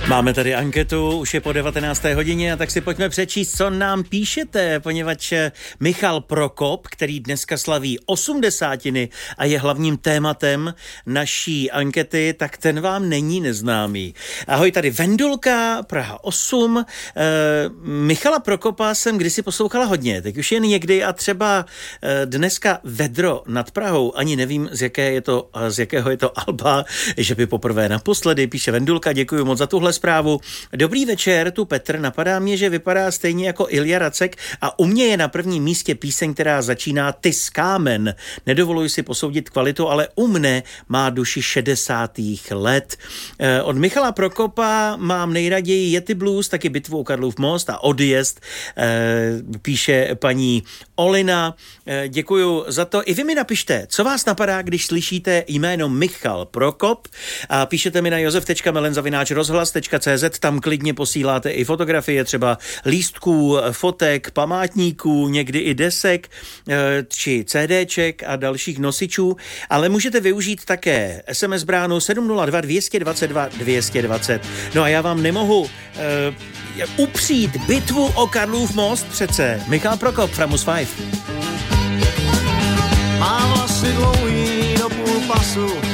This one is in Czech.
Máme tady anketu, už je po 19. hodině, a tak si pojďme přečíst, co nám píšete, poněvadž Michal Prokop, který dneska slaví 80 a je hlavním tématem naší ankety, tak ten vám není neznámý. Ahoj, tady Vendulka, Praha 8. Michala Prokopa jsem kdysi poslouchala hodně, teď už jen někdy a třeba dneska vedro nad Prahou, ani nevím, z jakého je to alba, že by poprvé naposledy, píše Vendulka, děkuji moc za tuhle zprávu. Dobrý večer, tu Petr, napadá mě, že vypadá stejně jako Ilja Racek a u mě je na prvním místě píseň, která začíná Ty z kámen. Nedovoluji si posoudit kvalitu, ale u mne má duši 60. let. Od Michala Prokopa mám nejraději Yeti Blues, taky Bitvu o Karlův most a Odjezd, píše paní Olina. Děkuju za to. I vy mi napište, co vás napadá, když slyšíte jméno Michal Prokop, a píšete mi na josef.melenzavináč.rozhlas.cz, tam klidně posíláte i fotografie, třeba lístků, fotek, památníků, někdy i desek, či CDček a dalších nosičů, ale můžete využít také SMS bránu 702 222 220. No a já vám nemohu upřít Bitvu o Karlův most přece. Michal Prokop, Framus 5. Má vlasy dlouhý do půl pasu,